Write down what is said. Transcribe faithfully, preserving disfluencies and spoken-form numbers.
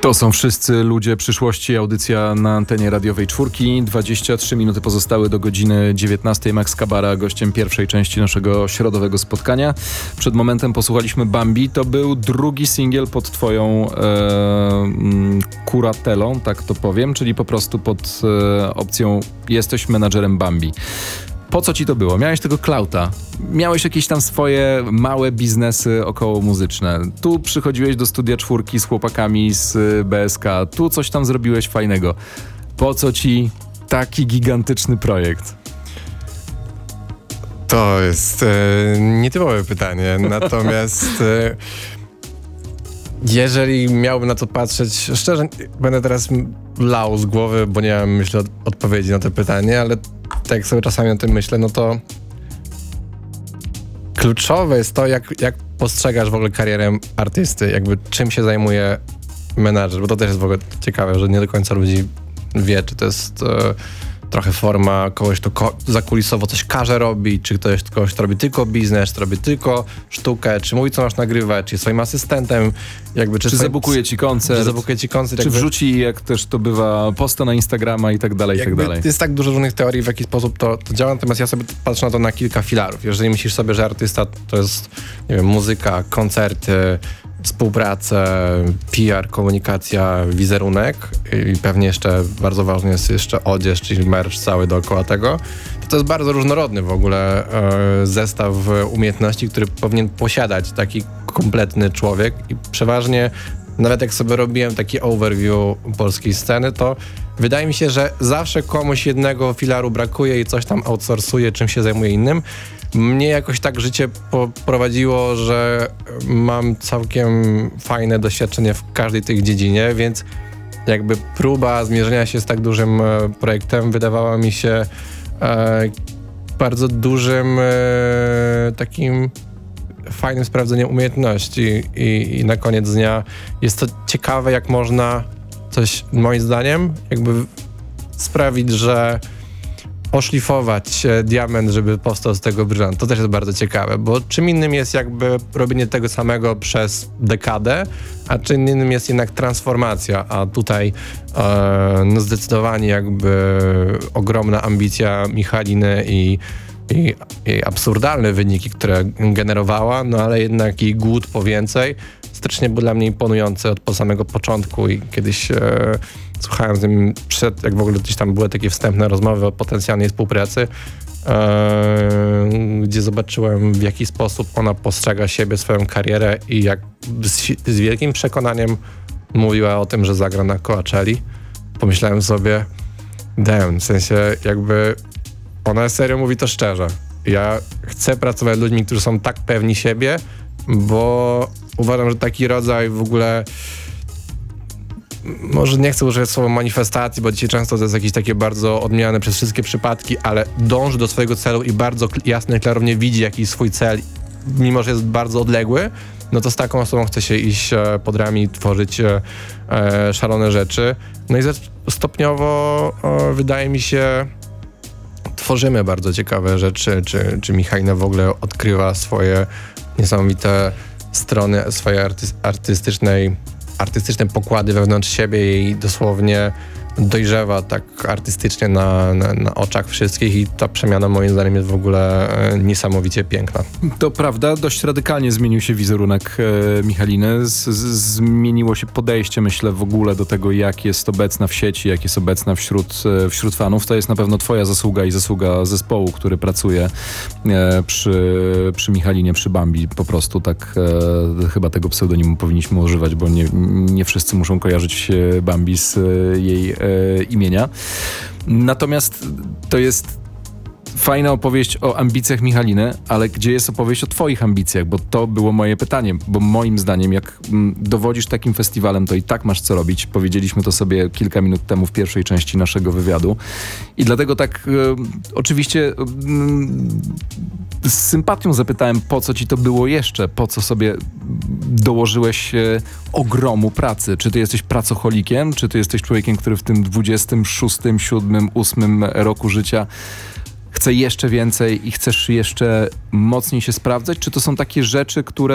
To są wszyscy ludzie przyszłości. Audycja na antenie radiowej Czwórki. dwadzieścia trzy minuty pozostały do godziny dziewiętnastej. Max Kabara gościem pierwszej części naszego środowego spotkania. Przed momentem posłuchaliśmy Bambi. To był drugi singiel pod twoją e, kuratelą, tak to powiem, czyli po prostu pod e, opcją jesteś menadżerem Bambi. Po co ci to było? Miałeś tego klauta. Miałeś jakieś tam swoje małe biznesy około muzyczne. Tu przychodziłeś do studia Czwórki z chłopakami z B S K. Tu coś tam zrobiłeś fajnego. Po co ci taki gigantyczny projekt? To jest e, nietypowe pytanie. Natomiast e, jeżeli miałbym na to patrzeć, szczerze będę teraz lał z głowy, bo nie mam, myślę, od, odpowiedzi na to pytanie, ale tak jak sobie czasami o tym myślę, no to kluczowe jest to, jak, jak postrzegasz w ogóle karierę artysty, jakby czym się zajmuje menadżer, bo to też jest w ogóle ciekawe, że nie do końca ludzi wie, czy to jest e, trochę forma kogoś, kto ko- zakulisowo coś każe robić, czy ktoś kogoś, kto robi tylko biznes, czy robi tylko sztukę, czy mówi, co masz nagrywać, czy jest swoim asystentem, jakby, czy, czy swoim, zabukuje ci koncert, czy zabukuje ci koncert, czy jakby, wrzuci, jak też to bywa, posta na Instagrama i tak dalej, i tak dalej. Jest tak dużo różnych teorii, w jaki sposób to, to działa, natomiast ja sobie patrzę na to na kilka filarów. Jeżeli myślisz sobie, że artysta to jest, nie wiem, muzyka, koncerty, współpracę, P R, komunikacja, wizerunek i pewnie jeszcze bardzo ważny jest jeszcze odzież, czyli merch cały dookoła tego, to to jest bardzo różnorodny w ogóle e, zestaw umiejętności, który powinien posiadać taki kompletny człowiek i przeważnie nawet jak sobie robiłem taki overview polskiej sceny, to wydaje mi się, że zawsze komuś jednego filaru brakuje i coś tam outsourcuje, czym się zajmuje innym. Mnie jakoś tak życie poprowadziło, że mam całkiem fajne doświadczenie w każdej tej dziedzinie, więc jakby próba zmierzenia się z tak dużym e, projektem wydawała mi się e, bardzo dużym e, takim fajnym sprawdzeniem umiejętności i, i na koniec dnia jest to ciekawe, jak można coś, moim zdaniem, jakby sprawić, że oszlifować diament, żeby powstał z tego brylant. To też jest bardzo ciekawe, bo czym innym jest jakby robienie tego samego przez dekadę, a czym innym jest jednak transformacja, a tutaj e, no zdecydowanie jakby ogromna ambicja Michaliny i, i, i absurdalne wyniki, które generowała, no ale jednak i głód po więcej, strasznie był dla mnie imponujący od po samego początku i kiedyś e, słuchałem z nim przed, jak w ogóle gdzieś tam były takie wstępne rozmowy o potencjalnej współpracy, e, gdzie zobaczyłem, w jaki sposób ona postrzega siebie, swoją karierę i jak z, z wielkim przekonaniem mówiła o tym, że zagra na Coachelli. Pomyślałem sobie, damn, w sensie jakby ona serio mówi to szczerze. Ja chcę pracować z ludźmi, którzy są tak pewni siebie, bo uważam, że taki rodzaj w ogóle, może nie chcę używać słowa manifestacji, bo dzisiaj często to jest jakieś takie bardzo odmieniane przez wszystkie przypadki, ale dąży do swojego celu i bardzo jasno i klarownie widzi jakiś swój cel, mimo że jest bardzo odległy, no to z taką osobą chce się iść pod ramię, tworzyć e, szalone rzeczy. No i stopniowo e, wydaje mi się, tworzymy bardzo ciekawe rzeczy, czy, czy Michalina w ogóle odkrywa swoje niesamowite strony swojej arty- artystycznej, artystyczne pokłady wewnątrz siebie i dosłownie dojrzewa tak artystycznie na, na, na oczach wszystkich i ta przemiana moim zdaniem jest w ogóle e, niesamowicie piękna. To prawda, dość radykalnie zmienił się wizerunek e, Michaliny. Z, z, zmieniło się podejście, myślę, w ogóle do tego, jak jest obecna w sieci, jak jest obecna wśród, e, wśród fanów. To jest na pewno twoja zasługa i zasługa zespołu, który pracuje e, przy, przy Michalinie, przy Bambi. Po prostu tak e, chyba tego pseudonimu powinniśmy używać, bo nie, nie wszyscy muszą kojarzyć Bambi z e, jej e, imienia. Natomiast to jest fajna opowieść o ambicjach Michaliny, ale gdzie jest opowieść o twoich ambicjach? Bo to było moje pytanie, bo moim zdaniem jak m, dowodzisz takim festiwalem, to i tak masz co robić. Powiedzieliśmy to sobie kilka minut temu w pierwszej części naszego wywiadu. I dlatego tak e, oczywiście e, z sympatią zapytałem, po co ci to było jeszcze? Po co sobie dołożyłeś e, ogromu pracy? Czy ty jesteś pracocholikiem? Czy ty jesteś człowiekiem, który w tym dwudziestym szóstym, siódmym, ósmym roku życia chce jeszcze więcej i chcesz jeszcze mocniej się sprawdzać? Czy to są takie rzeczy, które